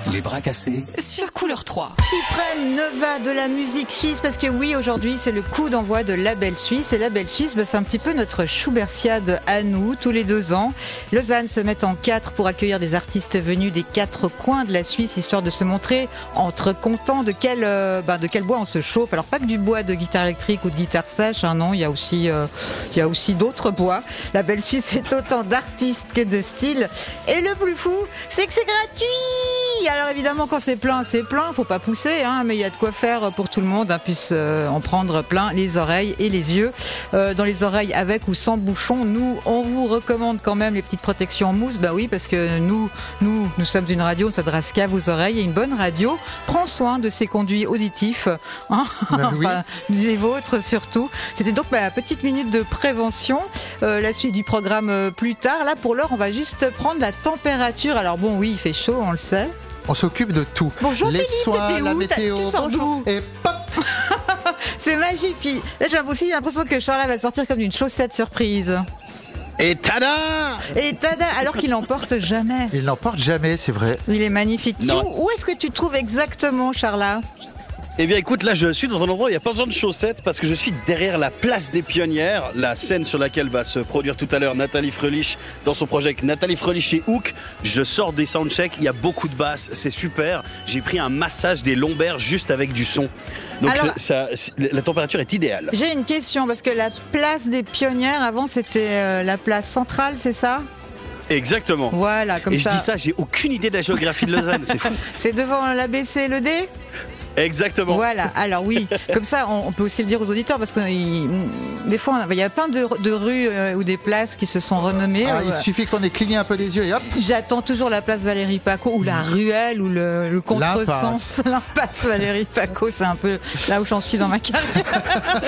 Les bras cassés sur Couleur 3. Cyprem Nova de la musique suisse, parce que oui, aujourd'hui c'est le coup d'envoi de Label Suisse. Et Label Suisse, c'est un petit peu notre Schubertiade à nous, tous les 2 ans. Lausanne se met en 4 pour accueillir des artistes venus des 4 coins de la Suisse, histoire de se montrer entre contents de quel bois on se chauffe. Alors pas que du bois de guitare électrique ou de guitare sèche, hein, non, il y a aussi d'autres bois. Label Suisse, c'est autant d'artistes que de styles. Et le plus fou, c'est que c'est gratuit. Alors évidemment, quand c'est plein, faut pas pousser, hein, mais il y a de quoi faire pour tout le monde, hein, puisse en prendre plein les oreilles et les yeux. Dans les oreilles avec ou sans bouchon, nous, on vous recommande quand même les petites protections en mousse, bah oui, parce que nous sommes une radio, on ne s'adresse qu'à vos oreilles, et une bonne radio prend soin de ses conduits auditifs, hein, bah oui. Enfin, les vôtres surtout. C'était donc ma petite minute de prévention. La suite du programme plus tard. Là, pour l'heure, on va juste prendre la température. Alors bon, oui, il fait chaud, on le sait. On s'occupe de tout. Bonjour les Philippe, soins, t'étais la où? météo, Tu sors d'où? et pop. C'est magique. Puis là, j'ai aussi l'impression que Charles va sortir comme d'une chaussette surprise. Et tada! Et tada, alors qu'il n'emporte jamais. Il n'emporte jamais, c'est vrai. Il est magnifique. Non. Où est-ce que tu te trouves exactement, Charles? Eh bien écoute, là je suis dans un endroit où il n'y a pas besoin de chaussettes parce que je suis derrière la place des Pionnières, la scène sur laquelle va se produire tout à l'heure Nathalie Fröhlich dans son projet Nathalie Fröhlich et Hook. Je sors des soundchecks, il y a beaucoup de basses, c'est super. J'ai pris un massage des lombaires juste avec du son. Donc alors, la température est idéale. J'ai une question, parce que la place des Pionnières, avant c'était la place centrale, c'est ça? Exactement. Voilà, comme et ça. je dis ça, j'ai aucune idée de la géographie de Lausanne, c'est fou. C'est devant l'ABC et le D? Exactement. Voilà, alors oui, comme ça on peut aussi le dire aux auditeurs, parce que des fois il y a plein de rues ou des places qui se sont renommées. Il suffit qu'on ait cligné un peu des yeux et hop. J'attends toujours la place Valérie Paco ou la ruelle ou le contresens. L'impasse Valérie Paco, c'est un peu là où j'en suis dans ma carrière.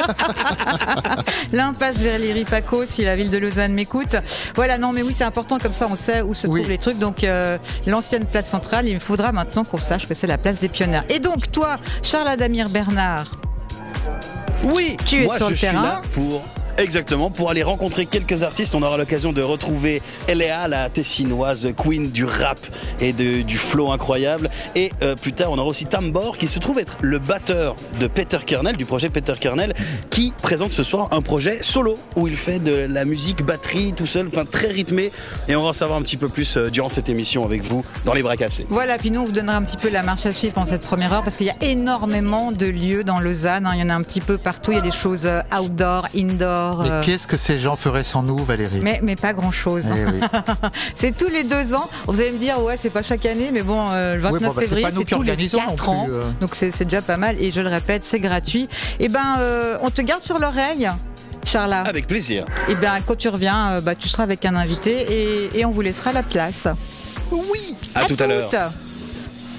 L'impasse Valérie Paco, si la ville de Lausanne m'écoute. Voilà, non mais oui, c'est important, comme ça on sait où se trouvent les trucs. Donc l'ancienne place centrale, il faudra maintenant qu'on sache que c'est la place des Pionnières. Et donc toi, Charles Adamir Bernard, oui, tu es sur le terrain. Là pour aller rencontrer quelques artistes. On aura l'occasion de retrouver Eléa, la tessinoise queen du rap et du flow incroyable. Et plus tard, on aura aussi Tambor, qui se trouve être le batteur de Peter Kernel, du projet Peter Kernel, qui présente ce soir un projet solo où il fait de la musique batterie tout seul, enfin très rythmé. Et on va en savoir un petit peu plus durant cette émission avec vous dans les bras cassés. Voilà, puis nous on vous donnera un petit peu la marche à suivre pendant cette première heure, parce qu'il y a énormément de lieux dans Lausanne, hein. Il y en a un petit peu partout. Il y a des choses outdoor, indoor. Mais qu'est-ce que ces gens feraient sans nous, Valérie? Mais pas grand-chose. Eh oui. C'est tous les 2 ans. Vous allez me dire, ouais, c'est pas chaque année, mais bon, le 29 février, c'est tous les 4 ans. Donc c'est déjà pas mal. Et je le répète, c'est gratuit. Et on te garde sur l'oreille, Charles. Avec plaisir. Et quand tu reviens, tu seras avec un invité et on vous laissera la place. Oui. À tout à l'heure.